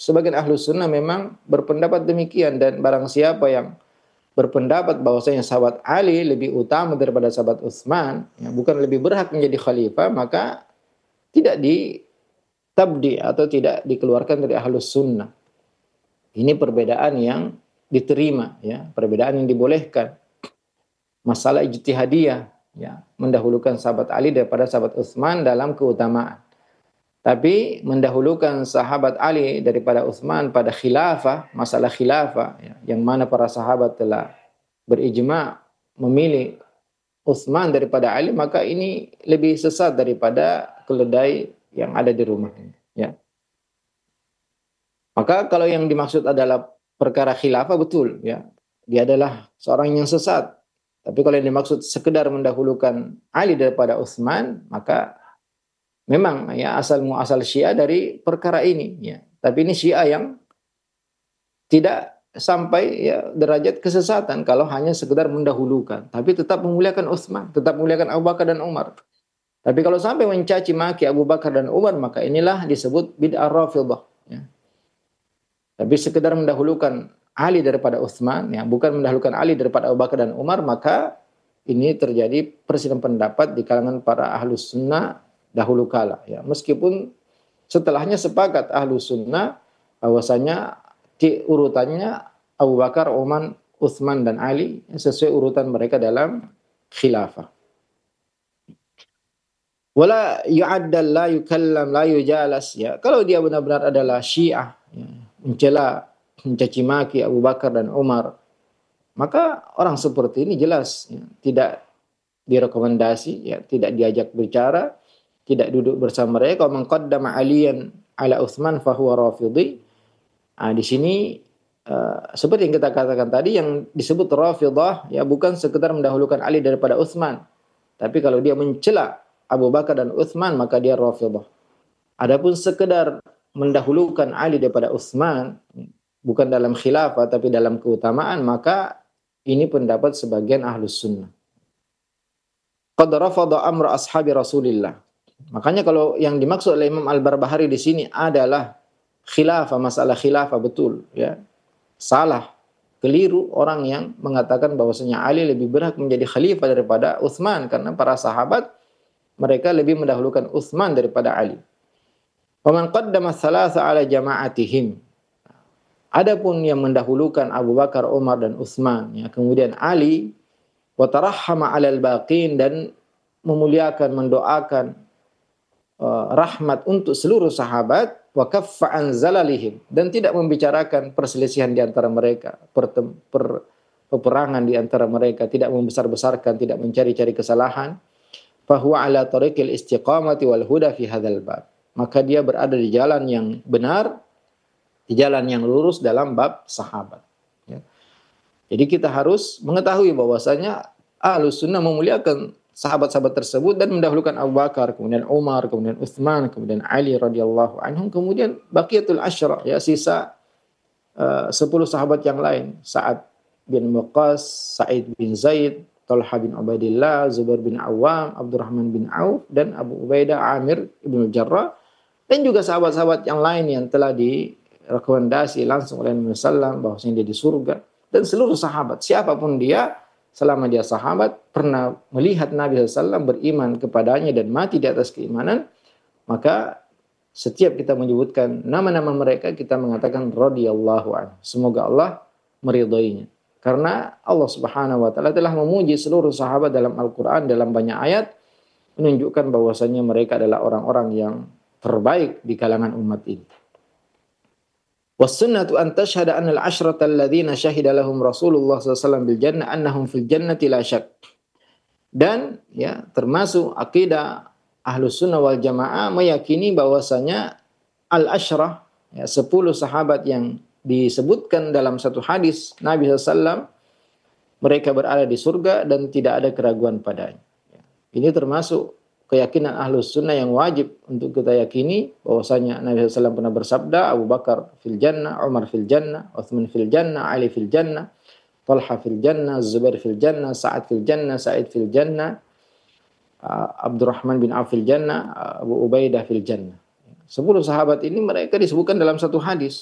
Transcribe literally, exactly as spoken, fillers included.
sebagian Ahlus Sunnah memang berpendapat demikian, dan barang siapa yang berpendapat bahwasanya sahabat Ali lebih utama daripada sahabat Utsman, ya, bukan lebih berhak menjadi khalifah, maka tidak ditabdi atau tidak dikeluarkan dari Ahlus Sunnah. Ini perbedaan yang diterima, ya, perbedaan yang dibolehkan. Masalah ijtihadiyah, ya, mendahulukan sahabat Ali daripada sahabat Utsman dalam keutamaan. Tapi mendahulukan sahabat Ali daripada Utsman pada khilafah, masalah khilafah, ya, yang mana para sahabat telah berijma memilih Utsman daripada Ali, maka ini lebih sesat daripada keledai yang ada di rumah. Ya. Maka kalau yang dimaksud adalah perkara khilafah, betul, ya, dia adalah seorang yang sesat. Tapi kalau yang dimaksud sekedar mendahulukan Ali daripada Utsman, maka memang, ya, asal muasal Syiah dari perkara ini, ya. Tapi ini Syiah yang tidak sampai, ya, derajat kesesatan kalau hanya sekedar mendahulukan, tapi tetap memuliakan Utsman, tetap memuliakan Abu Bakar dan Umar. Tapi kalau sampai mencaci maki Abu Bakar dan Umar, maka inilah disebut bid'ah Rafidhah, ya. Tapi sekedar mendahulukan Ali daripada Utsman, ya, bukan mendahulukan Ali daripada Abu Bakar dan Umar, maka ini terjadi perselisihan pendapat di kalangan para Ahlus Sunnah dahulu kala, ya. Meskipun setelahnya sepakat Ahlus Sunnah bahwasanya di urutannya Abu Bakar, Umar, Utsman dan Ali sesuai urutan mereka dalam khilafah. Wala yu'addal, la yukallam, la yujalas, ya. Kalau dia benar-benar adalah Syiah, ya, mencela, mencaci maki Abu Bakar dan Umar, maka orang seperti ini jelas, ya, tidak direkomendasi, ya, tidak diajak bicara, tidak duduk bersama mereka. Man qaddama Aliyan ala Utsman fa huwa Rafidhi. Nah, di sini uh, seperti yang kita katakan tadi, yang disebut Rafidhah, ya, bukan sekedar mendahulukan Ali daripada Utsman, tapi kalau dia mencela Abu Bakar dan Utsman, maka dia Rafidhah. Adapun sekedar mendahulukan Ali daripada Utsman, bukan dalam khilafah tapi dalam keutamaan, maka ini pendapat sebagian Ahlus Sunnah. Qad rafadha amra ashabi Rasulillah. Makanya kalau yang dimaksud oleh Imam Al-Barbahari di sini adalah khilafah, masalah khilafah, betul, ya. Salah, keliru orang yang mengatakan bahwasanya Ali lebih berhak menjadi khalifah daripada Utsman, karena para sahabat mereka lebih mendahulukan Utsman daripada Ali. Wa man qaddama thalatha ala jama'atihim. Adapun yang mendahulukan Abu Bakar, Umar dan Utsman, ya, kemudian Ali, wa tarahhama 'alal baqin, dan memuliakan, mendoakan uh, rahmat untuk seluruh sahabat, wa kaffa an zalalihim, dan tidak membicarakan perselisihan di antara mereka, pertem, per, peperangan di antara mereka, tidak membesar-besarkan, tidak mencari-cari kesalahan. Fa huwa 'ala tariqil istiqamati wal huda fi hadzal bab. Maka dia berada di jalan yang benar, di jalan yang lurus dalam bab sahabat, ya. Jadi kita harus mengetahui bahwasanya Ahlus Sunnah memuliakan sahabat-sahabat tersebut dan mendahulukan Abu Bakar, kemudian Umar, kemudian Utsman, kemudian Ali radhiyallahu anhum, kemudian baqiyatul asyra, ya, sisa uh, sepuluh sahabat yang lain, Sa'ad bin Waqqas, Sa'id bin Zaid, Talha bin Ubaidillah, Zubair bin Awam, Abdurrahman bin Auf, dan Abu Ubaidah Amir ibn Jarrah, dan juga sahabat-sahabat yang lain yang telah direkomendasi langsung oleh Nabi sallallahu alaihi wasallam bahwasanya dia di surga. Dan seluruh sahabat, siapapun dia, selama dia sahabat, pernah melihat Nabi sallallahu alaihi wasallam, beriman kepadanya dan mati di atas keimanan, maka setiap kita menyebutkan nama-nama mereka, kita mengatakan radhiyallahu anhu, semoga Allah meridhoinya. Karena Allah Subhanahu wa taala telah memuji seluruh sahabat dalam Al-Qur'an dalam banyak ayat, menunjukkan bahwasanya mereka adalah orang-orang yang terbaik di kalangan umat ini. Was-sunnatu an tashhada anna al-ashrata alladhina syahida lahum Rasulullah sallallahu alaihi wasallam bil jannah annahum fil jannati la syak. Dan, ya, termasuk akidah Ahlus Sunnah wal Jamaah meyakini bahwasanya al-asyrah, ya, sepuluh sahabat yang disebutkan dalam satu hadis Nabi sallallahu alaihi wasallam, mereka berada di surga dan tidak ada keraguan padanya. Ini termasuk keyakinan Ahlus Sunnah yang wajib untuk kita yakini, bahwasanya Nabi sallallahu alaihi wasallam pernah bersabda, Abu Bakar fil jannah, Umar fil jannah, Utsman fil jannah, Ali fil jannah, Talha fil jannah, Zubair fil jannah, Sa'ad fil jannah, Sa'id fil jannah, Abdurrahman bin Auf fil jannah, Abu Ubaidah fil jannah. Sepuluh sahabat ini mereka disebutkan dalam satu hadis.